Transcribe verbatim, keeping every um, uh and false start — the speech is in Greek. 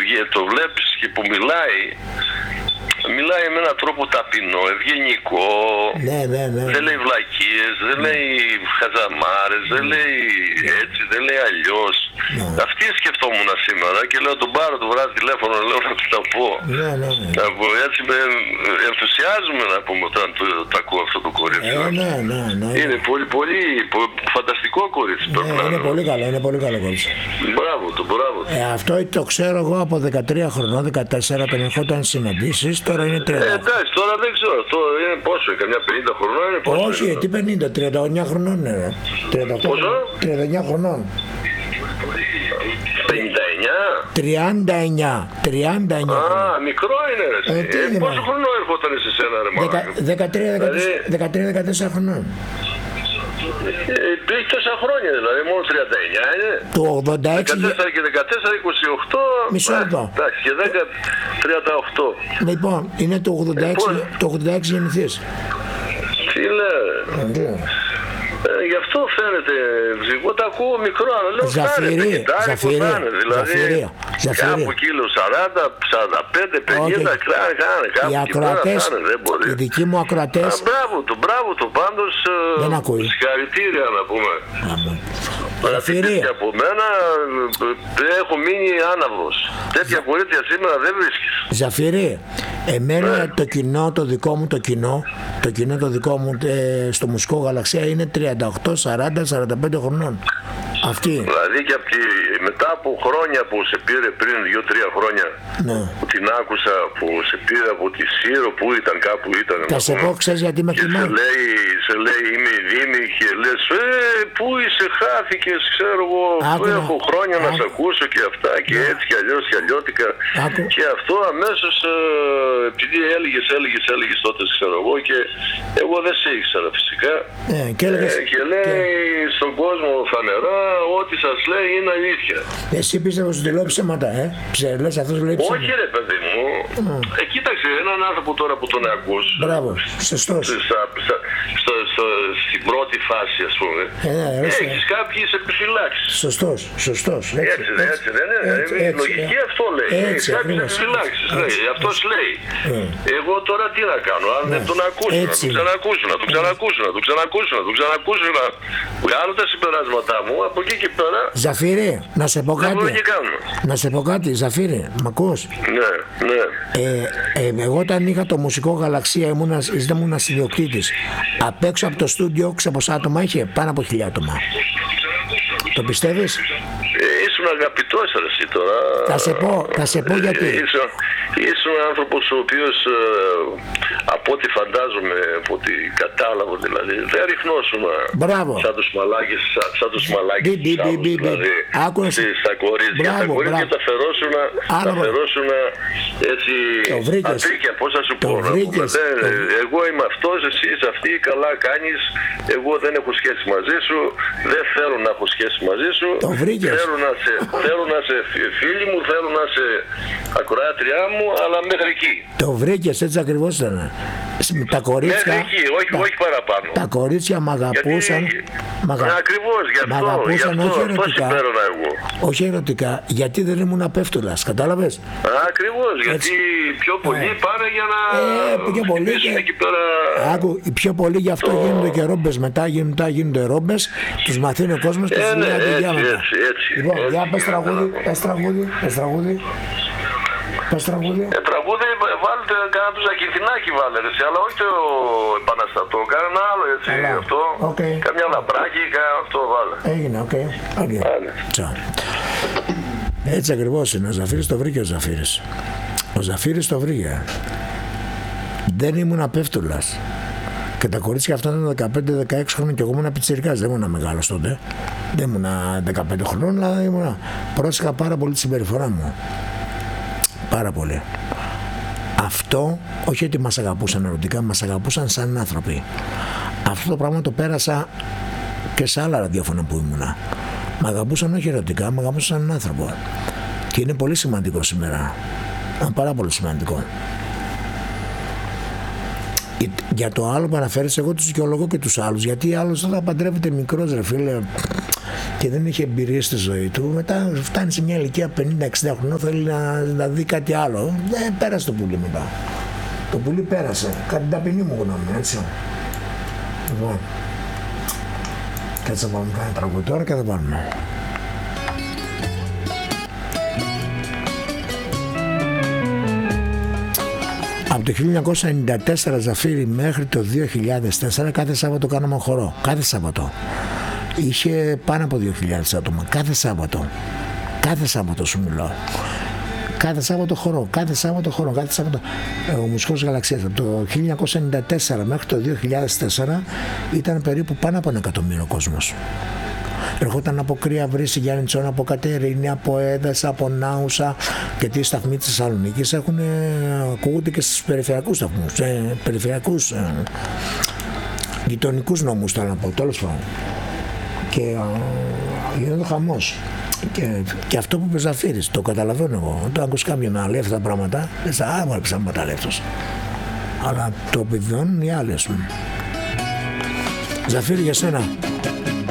το βλέπεις και που μιλάει, μιλάει με έναν τρόπο ταπεινό, ευγενικό, ναι, ναι, ναι. δεν λέει βλακίες, δεν ναι. λέει χαζαμάρες, ναι. δεν λέει έτσι, δεν λέει αλλιώς. Ναι. Αυτή σκεφτόμουν σήμερα και λέω τον πάρω το βράδυ τηλέφωνο, λέω να του τα πω. Ναι, ναι, ναι. Έτσι με ενθουσιάζουμε να πούμε όταν το, το ακούω αυτό το κορίτσι. Ε, ναι, ναι, ναι. Είναι πολύ, πολύ πο, φανταστικό κορίτσι. Ναι, είναι πολύ καλό, είναι πολύ καλό κορίτσι. Μπράβο του, μπράβο του. Ε, αυτό το ξέρω εγώ από δεκατρία χρονών, δεκατέσσερα τον ερχόταν συναντήσεις, τώρα είναι τριάντα. Ε, εντάξει, τώρα δεν ξέρω, αυτό είναι πόσο, καμιά πενήντα χρονών είναι πόσο. Όχι, είναι, τι πενήντα, τριάντα εννιά χρονών είναι. Πόσο? τριάντα εννιά χρονών. πενήντα εννιά. τριάντα εννιά. τριάντα εννιά. Α, μικρό είναι ρε. Ε, τι ε, πόσο χρονό έρχονταν σε σένα ρε μαλάκα? δεκατρία δεκατέσσερα χρονών. Έχει τόσα χρόνια δηλαδή, μόνο τριάντα εννιά είναι. Το ογδόντα έξι. δεκατέσσερα και δεκατέσσερα, είκοσι οκτώ. Μισό λεπτό. Εντάξει, και δέκα, τριάντα οκτώ. Λοιπόν, είναι το ογδόντα έξι, ε, το ογδόντα έξι γεννηθείς. Τι λέει. Ε, γι' αυτό φαίνεται, εγώ τα ακούω μικρό, αλλά λέω Ζαφυρί, Ζαφυρί, δηλαδή Ζαφυρί. κάπου κιλό σαράντα, σαράντα πέντε, πενήντα, κάνε, κάνε, κάπου οι ακροατές, οι δικοί μου ακροατές. Α, μπράβο του, μπράβο του, πάντως δεν ακούει. Συγχαρητήρια να πούμε. Ζαφυρί. Από μένα έχω μείνει άναυδος. Τέτοια κορίτσια σήμερα δεν βρίσκεις. Ζαφυρί, εμένα ναι. το κοινό, το δικό μου το κοινό, το κοινό το δικό μου ε, στο μουσικό γαλαξία είναι τριάντα οκτώ, σαράντα, σαράντα πέντε χρονών. Αυτή. Δηλαδή και από τη, μετά από χρόνια που σε πήρε πριν δύο τρία χρόνια ναι. που την άκουσα, που σε πήρε από τη Σύρο, που ήταν κάπου ήταν. Θα σε πω, ξέρεις γιατί με εκτιμάει. Σε λέει, σε λέει είμαι η Δήμη και λες ε, πού είσαι, χάθηκες, ξέρω εγώ, έχω χρόνια Άκου. να σε ακούσω και αυτά και ναι. έτσι και αλλιώς και αλλιώτικα. Άκου. Και αυτό αμέσως ε, επειδή έλεγες, έλεγες, έλεγες τότε ξέρω εγώ και εγώ δεν σε ήξερα φυσικά. Ναι, και, έλεγες, ε, και λέει και... στον κόσμο φανερά ό,τι σας λέει είναι αλήθεια. Εσύ πίστευες ότι λέω ψέματα, ε? Ψελές, αυτός λέει ψέματα. Όχι ρε παιδί μου. Mm. Ε, κοίταξε, έναν άνθρωπο τώρα που τον ακούς. Μπράβο, σωστός. Στα, στα, στο, στο, στην πρώτη φάση ας πούμε. Ε, ναι, έχεις κάποιες επιφυλάξεις. Σωστός, σωστός. Έτσι, έτσι, έτσι, έτσι δεν είναι. Έτσι, έτσι, λογική έτσι, αυτό λέει. Έτσι, έχεις κάποιες επιφυλάξεις. Αυτός λέει. Mm. Εγώ τώρα τι να κάνω, αν ναι. δεν τον ακούσω, έτσι. να τον ξανακούσω, να τον ξανακούσω, να τον ξανακούσω, να τον ξανακούσω, να βγάλω τα συμπεράσματά μου από εκεί και πέρα. Ζαφύρι, να σε πω κάτι. Να σε πω κάτι, Ζαφύρι, μ' ακούς? Ναι, ναι. Ε, ε, εγώ όταν είχα το μουσικό γαλαξία ήμουνα, ήμουν ιδιοκτήτης. Απ' έξω από το στούντιο, ξέρω πόσα άτομα είχε, πάνω από χιλιά άτομα. Το πιστεύεις? Ε, ήσουν αγαπητός εσύ τώρα. Θα σε πω, θα σε πω γιατί. Ε, ήσουν, ήσουν άνθρωπος ο οποίος ε, από ό,τι φαντάζομαι, από ό,τι κατάλαβα δηλαδή, δεν ριχνώσουν σαν τους μαλάκες, σαν, σαν τους μαλάκες τους άλλους, δηλαδή, στα κορίτσια. Τα κορίτσια τα φερώσουν, τα φερώσουν έτσι, αντρίκια, πώς θα σου πω. Εγώ είμαι αυτός, εσύ είσαι αυτή, καλά κάνεις, εγώ δεν έχω σχέση μαζί σου, δεν θέλω να έχω σχέση μαζί σου, θέλω να, σε, θέλω να σε φίλη μου, θέλω να σε ακροάτριά μου, αλλά μέχρι εκεί. Το βρήκες, έτσι ακριβώς ήταν. Τα κορίτσια, μέχρι εκεί, όχι, τα, όχι παραπάνω. Τα κορίτσια μ' αγαπούσαν. Γιατί, μαγα... Ακριβώς, γι' αυτό, μ' αγαπούσαν, γι' αυτό, όχι ερωτικά. Εγώ. Όχι ερωτικά, γιατί δεν ήμουν απεύτουλας, κατάλαβες. Ακριβώς, γιατί πιο πολλοί ε. πάνε για να ε, πιο πολύ και... εκεί πέρα. Άκου, οι πιο πολλοί γι' αυτό το... γίνονται και ρόμπες μετά, γίνονται, γίνονται ρόμπες, τους μαθαίνει ο κόσμος και ε, τους ναι, λέει έτσι, έτσι, έτσι. Λοιπόν, έτσι, για πες τραγούδι, πες τραγούδι, πες τραγούδι. Πες τραγούδι. Ε, τραγούδι βάλτε κανένα του Ζακυνθινάκη βάλετε, αλλά όχι το επαναστατό, κανένα άλλο έτσι. Έλα. Αυτό. Okay. Καμιά λαμπράκι, κανένα αυτό βάλε. Έγινε, οκ. Okay. Okay. Έτσι ακριβώς είναι. Ο Ζαφύρης το βρήκε ο Ζαφύρης. Ο Ζαφύρης το βρήκε. Δεν ήμουν απεύτουλας. Και τα κορίτσια αυτά ήταν δεκαπέντε δεκαέξι χρόνια και εγώ ήμουν πιτσιρικάς, δεν ήμουν μεγάλος τότε. Δεν ήμουν δεκαπέντε χρόνων, αλλά ήμουν. Πρόσεχα πάρα πολύ τη συμπεριφορά μου. Πάρα πολύ. Αυτό, όχι ότι μας αγαπούσαν ερωτικά, μας αγαπούσαν σαν άνθρωποι. Αυτό το πράγμα το πέρασα και σε άλλα ραδιόφωνα που ήμουνα. Μ' αγαπούσαν όχι ερωτικά, μ' αγαπούσαν σαν άνθρωπο. Και είναι πολύ σημαντικό σήμερα. Είναι πάρα πολύ σημαντικό. Για το άλλο που αναφέρεις, εγώ τους δικαιολογώ και τους άλλους. Γιατί άλλος όταν παντρεύεται μικρός, ρε φίλε, και δεν είχε εμπειρία στη ζωή του, μετά φτάνει σε μια ηλικία πενήντα εξήντα χρονών, θέλει να, να δει κάτι άλλο. Δεν πέρασε το πουλί μετά. Το πουλί πέρασε. Κάτι ταπεινή μου γνώμη, έτσι. Λοιπόν, κάτσε να βάλουμε κάνει τραγούδι τώρα και θα βάλουμε. Από το χίλια εννιακόσια ενενήντα τέσσερα Ζαφύρι μέχρι το δύο χιλιάδες τέσσερα κάθε Σάββατο κάναμε χορό. Κάθε Σάββατο. Είχε πάνω από δύο χιλιάδες άτομα. Κάθε Σάββατο. Κάθε Σάββατο σου μιλάω. Κάθε Σάββατο χορό. Κάθε Σάββατο χορό. Κάθε Σάββατο. Ο Μουσικός Γαλαξίας. Από το χίλια εννιακόσια ενενήντα τέσσερα μέχρι το δύο χιλιάδες τέσσερα ήταν περίπου πάνω από ένα εκατομμύριο κόσμος. Ερχόταν από Κρύα Βρύση, Γιάννη Τσόνα, από Κατερίνη, από Έδεσα, από Νάουσα, γιατί οι σταθμοί της Θεσσαλονίκης έχουν, ακούγονται και στους περιφερειακούς σταθμούς, ε, περιφερειακούς, ε, γειτονικούς νόμους, θέλω να πω, τέλος πάντων. Και ε, γίνεται χαμός. Και, και αυτό που είπε Ζαφύρης, το καταλαβαίνω εγώ. Όταν ακούς κάποιον να λέει αυτά τα πράγματα, λες, α, μου έπαιξαν παταλεύτος. Αλλά το επιβιώνουν οι άλλες. Ζαφύρη, για σένα.